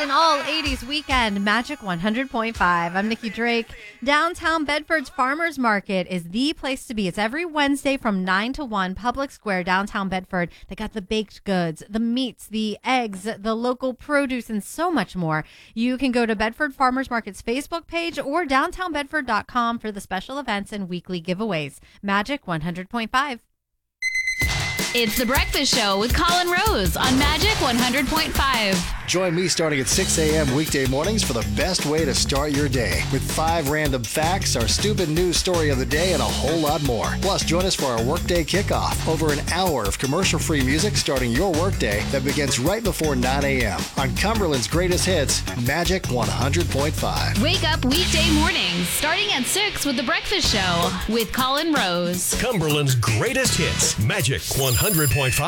an all 80s weekend, Magic 100.5. I'm Nikki Drake. Downtown Bedford's Farmers Market is the place to be. It's every Wednesday from 9 to 1, Public Square, downtown Bedford. They got the baked goods, the meats, the eggs, the local produce, and so much more. You can go to Bedford Farmers Market's Facebook page or downtownbedford.com for the special events and weekly giveaways. Magic 100.5. It's The Breakfast Show with Colin Rose on Magic 100.5. Join me starting at 6 a.m. weekday mornings for the best way to start your day. With 5 random facts, our stupid news story of the day, and a whole lot more. Plus, join us for our workday kickoff. Over an hour of commercial-free music starting your workday that begins right before 9 a.m. on Cumberland's greatest hits, Magic 100.5. Wake up weekday mornings starting at 6 with The Breakfast Show with Colin Rose. Cumberland's greatest hits, Magic 100.5.